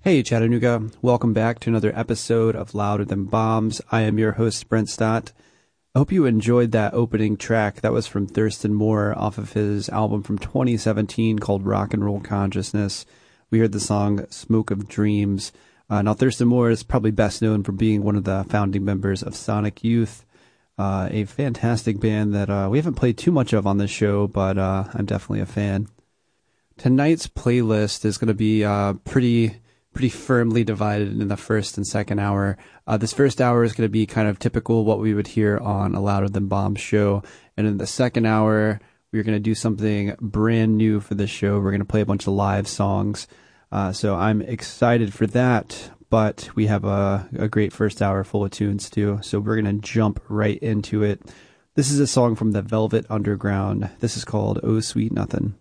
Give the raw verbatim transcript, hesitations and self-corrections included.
Hey Chattanooga, welcome back to another episode of Louder Than Bombs. I am your host, Brent Stott. I hope you enjoyed that opening track. That was from Thurston Moore off of his album from twenty seventeen called Rock and Roll Consciousness. We heard the song Smoke of Dreams. Uh, now Thurston Moore is probably best known for being one of the founding members of Sonic Youth, uh, a fantastic band that uh, we haven't played too much of on this show, but uh, I'm definitely a fan. Tonight's playlist is going to be uh, pretty... pretty firmly divided in the first and second hour. Uh, this first hour is going to be kind of typical what we would hear on a Louder Than Bombs show. And in the second hour, we're going to do something brand new for this show. We're going to play a bunch of live songs. Uh, so I'm excited for that. But we have a, a great first hour full of tunes too. So we're going to jump right into it. This is a song from the Velvet Underground. This is called Oh Sweet Nothing.